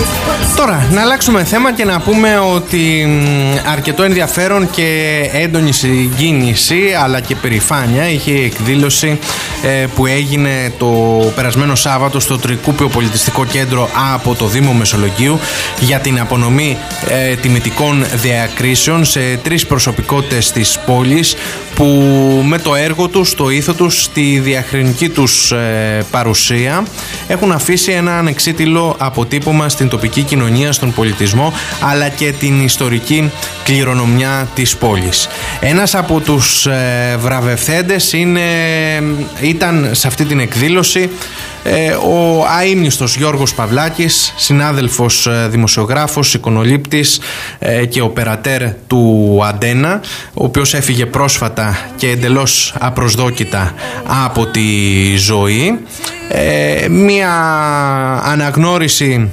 Τώρα, να αλλάξουμε θέμα και να πούμε ότι αρκετό ενδιαφέρον και έντονη συγκίνηση αλλά και περηφάνεια είχε η εκδήλωση που έγινε το περασμένο Σάββατο στο Τρικούπιο Πολιτιστικό Κέντρο από το Δήμο Μεσολογγίου για την απονομή τιμητικών διακρίσεων σε 3 προσωπικότητες της πόλης που με το έργο τους, το ήθο τους, τη διαχρονική τους παρουσία έχουν αφήσει ένα ανεξίτηλο αποτύπωμα στην τοπική κοινωνία, στον πολιτισμό αλλά και την ιστορική κληρονομιά της πόλης. Ένας από τους βραβευθέντες ήταν σε αυτή την εκδήλωση ο αείμνηστος Γιώργος Παυλάκης, συνάδελφος δημοσιογράφος, εικονολήπτης και οπερατέρ του Αντένα, ο οποίος έφυγε πρόσφατα και εντελώς απροσδόκητα από τη ζωή. Μία αναγνώριση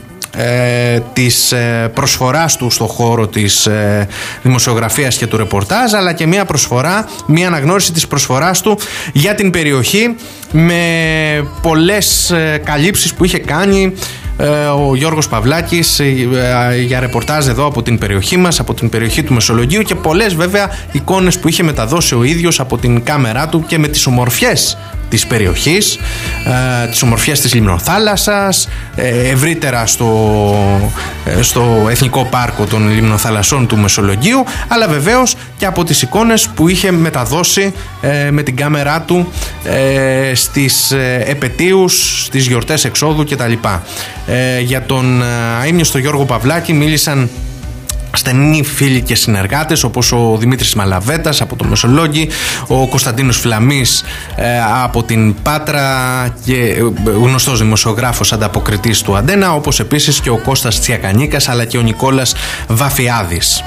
της προσφοράς του στον χώρο της δημοσιογραφίας και του ρεπορτάζ, αλλά και μία αναγνώριση της προσφοράς του για την περιοχή με πολλές καλύψεις που είχε κάνει ο Γιώργος Παυλάκης για ρεπορτάζ εδώ από την περιοχή μας, από την περιοχή του Μεσολογγίου, και πολλές βέβαια εικόνες που είχε μεταδώσει ο ίδιος από την κάμερά του και με τις ομορφιές της περιοχής, τις ομορφιές της Λιμνοθάλασσας, ευρύτερα στο Εθνικό Πάρκο των Λιμνοθαλασσών του Μεσολογγίου, αλλά βεβαίως και από τις εικόνες που είχε μεταδώσει με την κάμερά του στις επετείους, στις γιορτές εξόδου κτλ. Για τον αείμνηστο Γιώργο Παυλάκη μίλησαν στενοί φίλοι και συνεργάτες όπως ο Δημήτρης Μαλαβέτας από το Μεσολόγγι, ο Κωνσταντίνος Φλαμής από την Πάτρα και γνωστός δημοσιογράφος ανταποκριτής του Αντένα, όπως επίσης και ο Κώστας Τσιακανίκας αλλά και ο Νικόλας Βαφιάδης.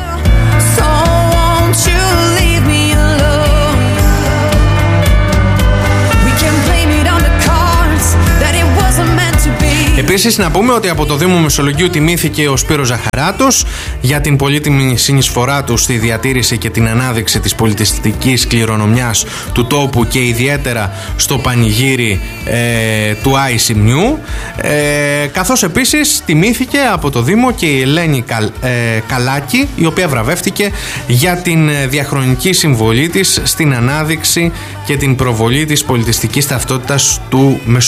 Επίσης να πούμε ότι από το Δήμο Μεσολογγίου τιμήθηκε ο Σπύρος Ζαχαράτος για την πολύτιμη συνεισφορά του στη διατήρηση και την ανάδειξη της πολιτιστικής κληρονομιάς του τόπου και ιδιαίτερα στο πανηγύρι του Άη Σημνιού, καθώς επίσης τιμήθηκε από το Δήμο και η Ελένη Καλάκη, η οποία βραβεύτηκε για την διαχρονική συμβολή της στην ανάδειξη και την προβολή της πολιτιστικής ταυτότητας του Μεσολογγίου.